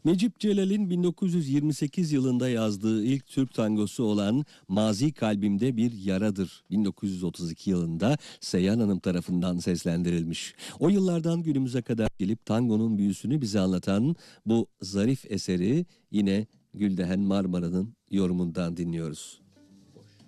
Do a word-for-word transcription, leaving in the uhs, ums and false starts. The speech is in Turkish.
Necip Celal'in bin dokuz yüz yirmi sekiz yılında yazdığı ilk Türk tangosu olan Mazi Kalbimde Bir Yaradır bin dokuz yüz otuz iki yılında Seyhan Hanım tarafından seslendirilmiş. O yıllardan günümüze kadar gelip tangonun büyüsünü bize anlatan bu zarif eseri yine Gülden Marmara'nın yorumundan dinliyoruz.